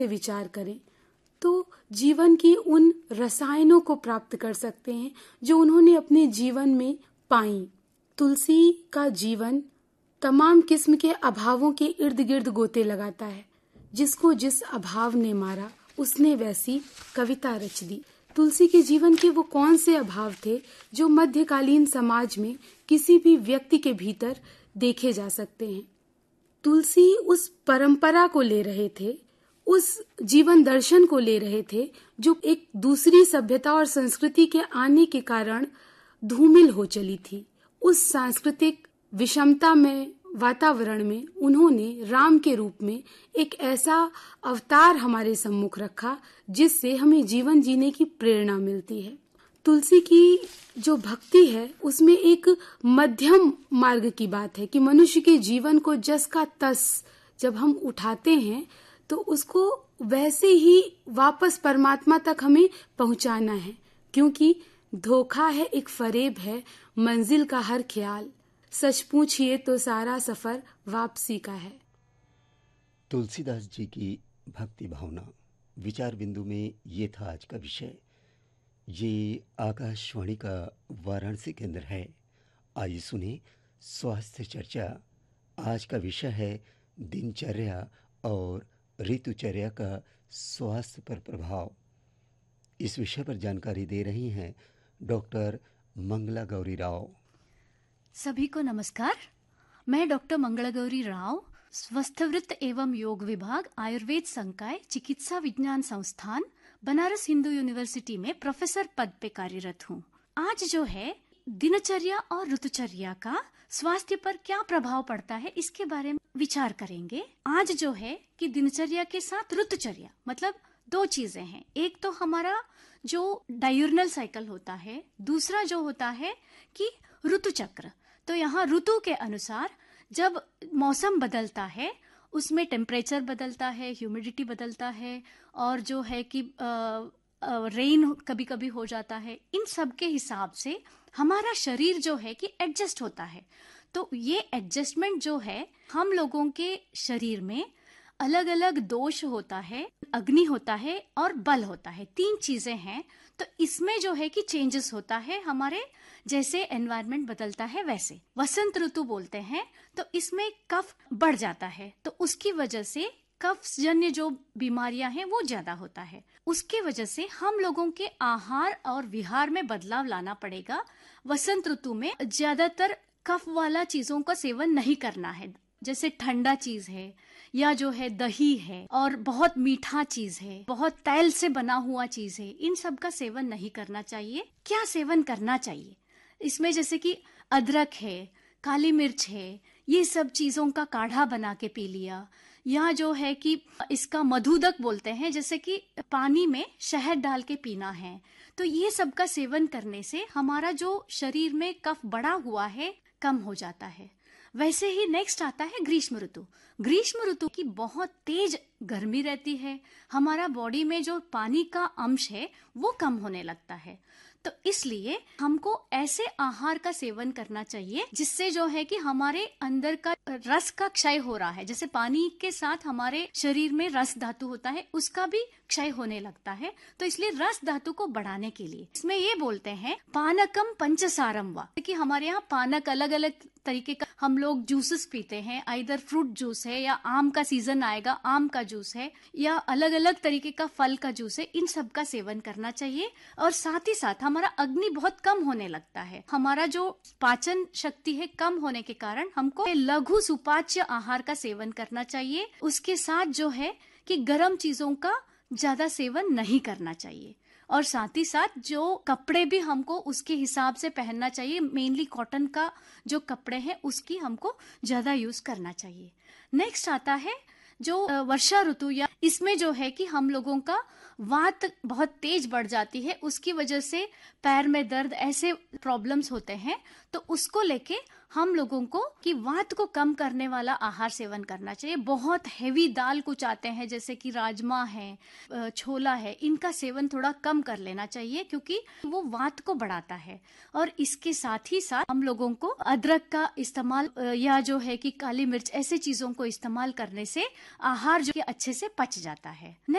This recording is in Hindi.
विचार करें तो जीवन की उन रसायनों को प्राप्त कर सकते हैं जो उन्होंने अपने जीवन में पाई। तुलसी का जीवन तमाम किस्म के अभावों के इर्द गिर्द गोते लगाता है। जिसको जिस अभाव ने मारा उसने वैसी कविता रच दी। तुलसी के जीवन के वो कौन से अभाव थे जो मध्यकालीन समाज में किसी भी व्यक्ति के भीतर देखे जा सकते हैं। तुलसी उस परंपरा को ले रहे थे, उस जीवन दर्शन को ले रहे थे जो एक दूसरी सभ्यता और संस्कृति के आने के कारण धूमिल हो चली थी। उस सांस्कृतिक विषमता में वातावरण में उन्होंने राम के रूप में एक ऐसा अवतार हमारे सम्मुख रखा जिससे हमें जीवन जीने की प्रेरणा मिलती है। तुलसी की जो भक्ति है उसमें एक मध्यम मार्ग की बात है कि मनुष्य के जीवन को जस का तस जब हम उठाते हैं तो उसको वैसे ही वापस परमात्मा तक हमें पहुंचाना है, क्योंकि धोखा है एक फरेब है मंजिल का हर ख्याल, सच पूछिए तो सारा सफर वापसी का है। तुलसीदास जी की भक्ति भावना विचार बिंदु में ये था आज का विषय। ये आकाशवाणी का वाराणसी केंद्र है। आइए सुने स्वास्थ्य चर्चा। आज का विषय है दिनचर्या और ऋतुचर्या का स्वास्थ्य पर प्रभाव। इस विषय पर जानकारी दे रही हैं डॉक्टर मंगला गौरी राव। सभी को नमस्कार। मैं डॉक्टर मंगला गौरी राव, स्वस्थवृत्त एवं योग विभाग, आयुर्वेद संकाय, चिकित्सा विज्ञान संस्थान, बनारस हिंदू यूनिवर्सिटी में प्रोफेसर पद पे कार्यरत हूँ। आज जो है दिनचर्या और ऋतुचर्या का स्वास्थ्य पर क्या प्रभाव पड़ता है इसके बारे में विचार करेंगे। आज जो है कि दिनचर्या के साथ ऋतुचर्या मतलब दो चीजें हैं। एक तो हमारा जो डायurnal साइकिल होता है, दूसरा जो होता है कि ऋतु चक्र। तो यहाँ ऋतु के अनुसार जब मौसम बदलता है उसमें टेम्परेचर बदलता है, ह्यूमिडिटी बदलता है और जो है कि रेन कभी कभी हो जाता है। इन सब के हिसाब से हमारा शरीर जो है कि एडजस्ट होता है। तो ये एडजस्टमेंट जो है हम लोगों के शरीर में अलग अलग दोष होता है, अग्नि होता है और बल होता है, तीन चीजें हैं। तो इसमें जो है कि चेंजेस होता है हमारे जैसे एनवायरनमेंट बदलता है वैसे। वसंत ऋतु बोलते हैं तो इसमें कफ बढ़ जाता है, तो उसकी वजह से कफ जन्य जो बीमारियां हैं वो ज्यादा होता है। उसके वजह से हम लोगों के आहार और विहार में बदलाव लाना पड़ेगा। वसंत ऋतु में ज्यादातर कफ वाला चीजों का सेवन नहीं करना है, जैसे ठंडा चीज है या जो है दही है और बहुत मीठा चीज है, बहुत तेल से बना हुआ चीज है, इन सब का सेवन नहीं करना चाहिए। क्या सेवन करना चाहिए इसमें, जैसे कि अदरक है, काली मिर्च है, ये सब चीजों का काढ़ा बना के पी लिया, या जो है कि इसका मधुदक बोलते हैं, जैसे कि पानी में शहद डाल के पीना है। तो ये सब का सेवन करने से हमारा जो शरीर में कफ बढ़ा हुआ है कम हो जाता है। वैसे ही नेक्स्ट आता है ग्रीष्म ऋतु। ग्रीष्म ऋतु की बहुत तेज गर्मी रहती है, हमारा बॉडी में जो पानी का अंश है वो कम होने लगता है। तो इसलिए हमको ऐसे आहार का सेवन करना चाहिए जिससे जो है कि हमारे अंदर का रस का क्षय हो रहा है, जैसे पानी के साथ हमारे शरीर में रस धातु होता है उसका भी क्षय होने लगता है। तो इसलिए रस धातु को बढ़ाने के लिए इसमें ये बोलते हैं पानकम पंचसारम वा, कि हमारे यहाँ पानक अलग अलग तरीके का हम लोग जूसेस पीते हैं, आइदर फ्रूट जूस है या आम का सीजन आएगा आम का जूस है या अलग अलग तरीके का फल का जूस है, इन सब का सेवन करना चाहिए। और साथ ही साथ हमारा अग्नि बहुत कम होने लगता है, हमारा जो पाचन शक्ति है कम होने के कारण हमको लघु सुपाच्य आहार का सेवन करना चाहिए। उसके साथ जो है कि गर्म चीजों का ज्यादा सेवन नहीं करना चाहिए और साथ ही साथ जो कपड़े भी हमको उसके हिसाब से पहनना चाहिए, मेनली कॉटन का जो कपड़े हैं उसकी हमको ज्यादा यूज करना चाहिए। नेक्स्ट आता है जो वर्षा ऋतु, या इसमें जो है कि हम लोगों का वात बहुत तेज बढ़ जाती है, उसकी वजह से पैर में दर्द ऐसे प्रॉब्लम्स होते हैं। तो उसको लेके हम लोगों को कि वात को कम करने वाला आहार सेवन करना चाहिए। बहुत हेवी दाल कुछ आते हैं जैसे कि राजमा है, छोला है, इनका सेवन थोड़ा कम कर लेना चाहिए क्योंकि वो वात को बढ़ाता है। और इसके साथ ही साथ हम लोगों को अदरक का इस्तेमाल या जो है कि काली मिर्च ऐसे चीजों को इस्तेमाल करने से आहार जो कि अच्छे से पच बच जाता है।